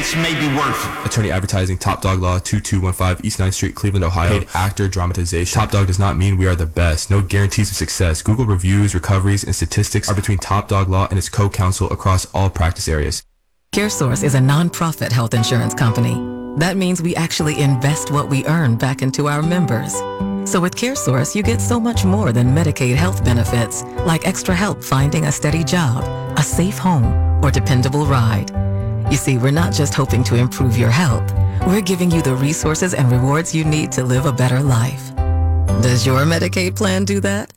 chance may be worth it. Attorney Advertising, Top Dog Law, 2215 East 9th Street, Cleveland, Ohio. Paid actor dramatization. Top Dog does not mean we are the best. No guarantees of success. Google reviews, recoveries, and statistics are between Top Dog Law and its co-counsel across all practice areas. CareSource is a non-profit health insurance company. That means we actually invest what we earn back into our members. So with CareSource, you get so much more than Medicaid health benefits, like extra help finding a steady job, a safe home, or dependable ride. You see, we're not just hoping to improve your health. We're giving you the resources and rewards you need to live a better life. Does your Medicaid plan do that?